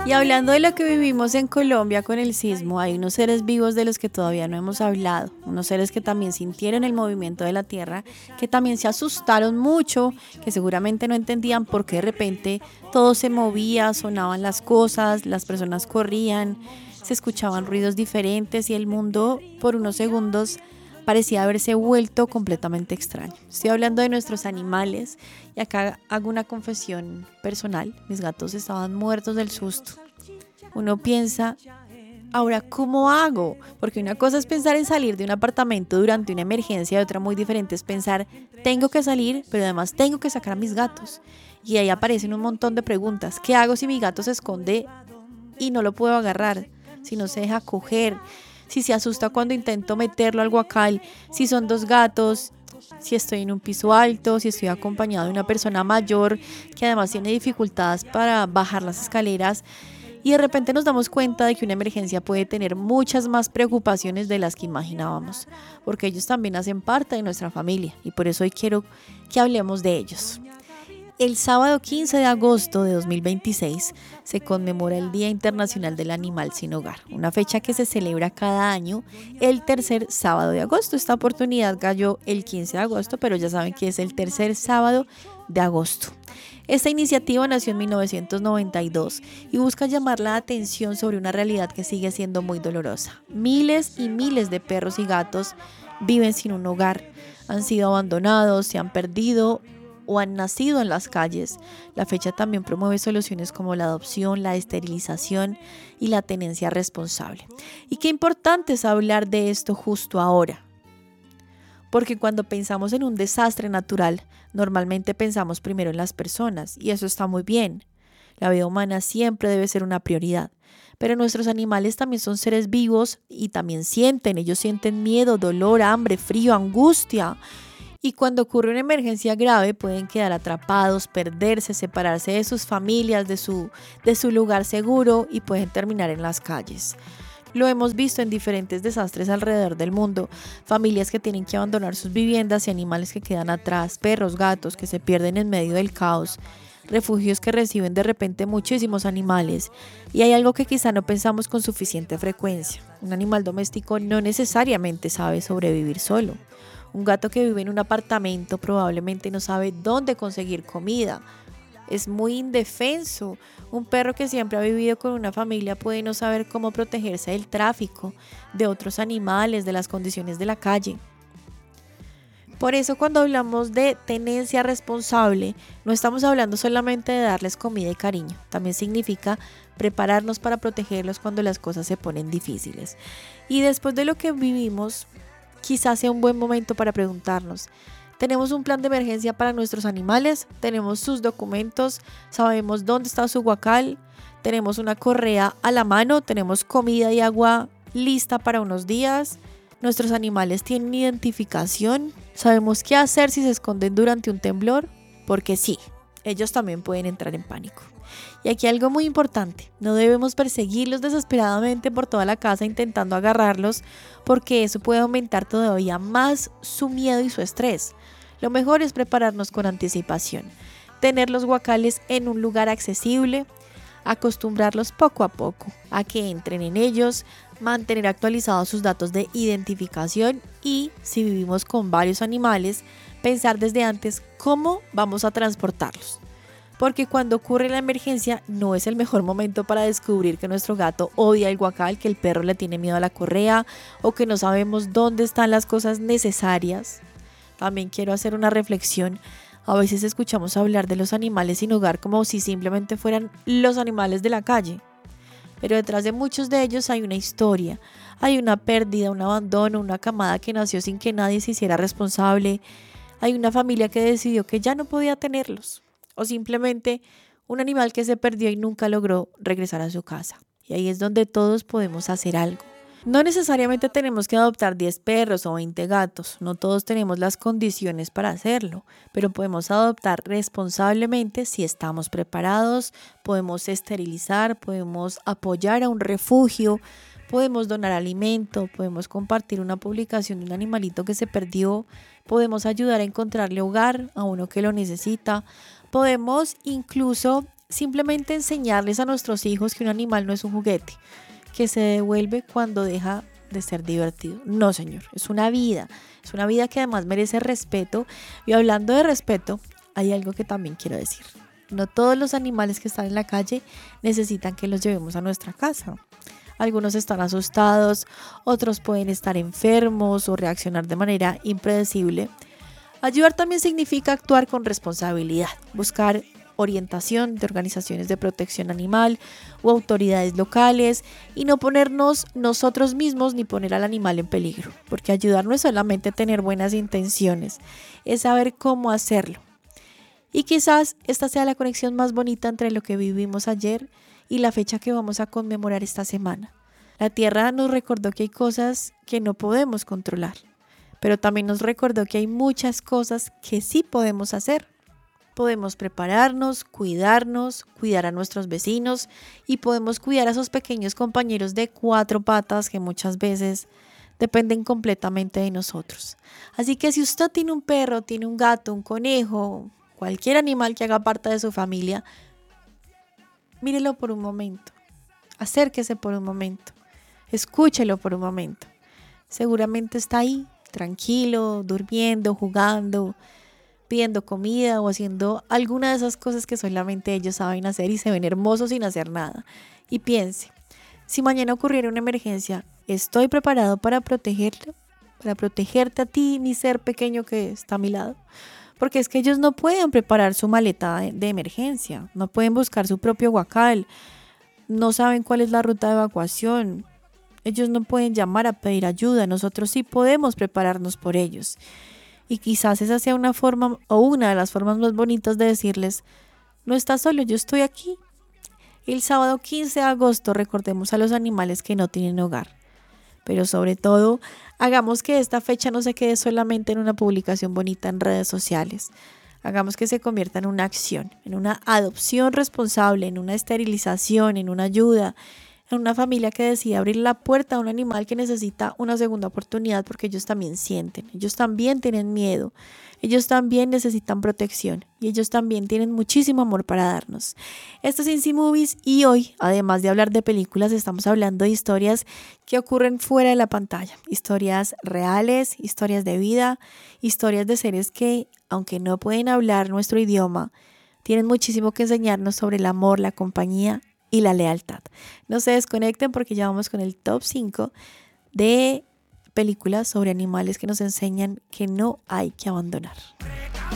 Y hablando de lo que vivimos en Colombia con el sismo, hay unos seres vivos de los que todavía no hemos hablado, unos seres que también sintieron el movimiento de la tierra, que también se asustaron mucho, que seguramente no entendían por qué de repente todo se movía, sonaban las cosas, las personas corrían, se escuchaban ruidos diferentes y el mundo por unos segundos parecía haberse vuelto completamente extraño. Estoy hablando de nuestros animales y acá hago una confesión personal. Mis gatos estaban muertos del susto. Uno piensa, ahora, ¿cómo hago? Porque una cosa es pensar en salir de un apartamento durante una emergencia y otra muy diferente es pensar, tengo que salir, pero además tengo que sacar a mis gatos. Y ahí aparecen un montón de preguntas. ¿Qué hago si mi gato se esconde y no lo puedo agarrar? Si no se deja coger, si se asusta cuando intento meterlo al guacal, si son dos gatos, si estoy en un piso alto, si estoy acompañado de una persona mayor que además tiene dificultades para bajar las escaleras. Y de repente nos damos cuenta de que una emergencia puede tener muchas más preocupaciones de las que imaginábamos, porque ellos también hacen parte de nuestra familia y por eso hoy quiero que hablemos de ellos. El sábado 15 de agosto de 2026 se conmemora el Día Internacional del Animal Sin Hogar, una fecha que se celebra cada año el tercer sábado de agosto. Esta oportunidad cayó el 15 de agosto, pero ya saben que es el tercer sábado de agosto. Esta iniciativa nació en 1992 y busca llamar la atención sobre una realidad que sigue siendo muy dolorosa. Miles y miles de perros y gatos viven sin un hogar, han sido abandonados, se han perdido o han nacido en las calles. La fecha también promueve soluciones como la adopción, la esterilización y la tenencia responsable. Y qué importante es hablar de esto justo ahora, porque cuando pensamos en un desastre natural, normalmente pensamos primero en las personas y eso está muy bien. La vida humana siempre debe ser una prioridad, pero nuestros animales también son seres vivos y también sienten, ellos sienten miedo, dolor, hambre, frío, angustia. Y cuando ocurre una emergencia grave pueden quedar atrapados, perderse, separarse de sus familias, de su lugar seguro y pueden terminar en las calles. Lo hemos visto en diferentes desastres alrededor del mundo, familias que tienen que abandonar sus viviendas y animales que quedan atrás, perros, gatos que se pierden en medio del caos, refugios que reciben de repente muchísimos animales. Y hay algo que quizá no pensamos con suficiente frecuencia. Un animal doméstico no necesariamente sabe sobrevivir solo. Un gato que vive en un apartamento probablemente no sabe dónde conseguir comida. Es muy indefenso. Un perro que siempre ha vivido con una familia puede no saber cómo protegerse del tráfico, de otros animales, de las condiciones de la calle. Por eso cuando hablamos de tenencia responsable, no estamos hablando solamente de darles comida y cariño. También significa prepararnos para protegerlos cuando las cosas se ponen difíciles. Y después de lo que vivimos, quizás sea un buen momento para preguntarnos, ¿tenemos un plan de emergencia para nuestros animales? ¿Tenemos sus documentos? ¿Sabemos dónde está su guacal? ¿Tenemos una correa a la mano? ¿Tenemos comida y agua lista para unos días? ¿Nuestros animales tienen identificación? ¿Sabemos qué hacer si se esconden durante un temblor? Porque sí, ellos también pueden entrar en pánico. Y aquí algo muy importante, no debemos perseguirlos desesperadamente por toda la casa intentando agarrarlos, porque eso puede aumentar todavía más su miedo y su estrés. Lo mejor es prepararnos con anticipación, tener los guacales en un lugar accesible, acostumbrarlos poco a poco a que entren en ellos, mantener actualizados sus datos de identificación y, si vivimos con varios animales, pensar desde antes cómo vamos a transportarlos. Porque cuando ocurre la emergencia no es el mejor momento para descubrir que nuestro gato odia el guacal, que el perro le tiene miedo a la correa o que no sabemos dónde están las cosas necesarias. También quiero hacer una reflexión. A veces escuchamos hablar de los animales sin hogar como si simplemente fueran los animales de la calle. Pero detrás de muchos de ellos hay una historia, hay una pérdida, un abandono, una camada que nació sin que nadie se hiciera responsable. Hay una familia que decidió que ya no podía tenerlos. O simplemente un animal que se perdió y nunca logró regresar a su casa. Y ahí es donde todos podemos hacer algo. No necesariamente tenemos que adoptar 10 perros o 20 gatos, no todos tenemos las condiciones para hacerlo, pero podemos adoptar responsablemente si estamos preparados, podemos esterilizar, podemos apoyar a un refugio, podemos donar alimento, podemos compartir una publicación de un animalito que se perdió, podemos ayudar a encontrarle hogar a uno que lo necesita. Podemos incluso simplemente enseñarles a nuestros hijos que un animal no es un juguete, que se devuelve cuando deja de ser divertido. No, señor, es una vida que además merece respeto. Y hablando de respeto, hay algo que también quiero decir. No todos los animales que están en la calle necesitan que los llevemos a nuestra casa. Algunos están asustados, otros pueden estar enfermos o reaccionar de manera impredecible. Ayudar también significa actuar con responsabilidad, buscar orientación de organizaciones de protección animal o autoridades locales y no ponernos nosotros mismos ni poner al animal en peligro, porque ayudar no es solamente tener buenas intenciones, es saber cómo hacerlo. Y quizás esta sea la conexión más bonita entre lo que vivimos ayer y la fecha que vamos a conmemorar esta semana. La Tierra nos recordó que hay cosas que no podemos controlar, pero también nos recordó que hay muchas cosas que sí podemos hacer. Podemos prepararnos, cuidar a nuestros vecinos y podemos cuidar a esos pequeños compañeros de cuatro patas que muchas veces dependen completamente de nosotros. Así que si usted tiene un perro, tiene un gato, un conejo, cualquier animal que haga parte de su familia, mírelo por un momento, acérquese por un momento, escúchelo por un momento. Seguramente está ahí, tranquilo, durmiendo, jugando, pidiendo comida o haciendo alguna de esas cosas que solamente ellos saben hacer y se ven hermosos sin hacer nada. Y piense, si mañana ocurriera una emergencia, ¿estoy preparado para protegerte a ti, mi ser pequeño que está a mi lado? Porque es que ellos no pueden preparar su maleta de emergencia, no pueden buscar su propio guacal, no saben cuál es la ruta de evacuación, ellos no pueden llamar a pedir ayuda, nosotros sí podemos prepararnos por ellos. Y quizás esa sea una forma o una de las formas más bonitas de decirles, no estás solo, yo estoy aquí. El sábado 15 de agosto recordemos a los animales que no tienen hogar. Pero sobre todo, hagamos que esta fecha no se quede solamente en una publicación bonita en redes sociales. Hagamos que se convierta en una acción, en una adopción responsable, en una esterilización, en una ayuda, en una familia que decide abrir la puerta a un animal que necesita una segunda oportunidad porque ellos también sienten, ellos también tienen miedo, ellos también necesitan protección y ellos también tienen muchísimo amor para darnos. Esto es Inci Movies y hoy, además de hablar de películas, estamos hablando de historias que ocurren fuera de la pantalla, historias reales, historias de vida, historias de seres que, aunque no pueden hablar nuestro idioma, tienen muchísimo que enseñarnos sobre el amor, la compañía y la lealtad. No se desconecten porque ya vamos con el top 5 de películas sobre animales que nos enseñan que no hay que abandonar.